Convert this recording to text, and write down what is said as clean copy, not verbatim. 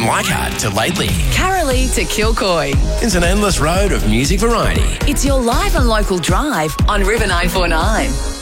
Leichhardt to Lately. Carolee to Kilcoy. It's an endless road of music variety. It's your live and local drive on River 949.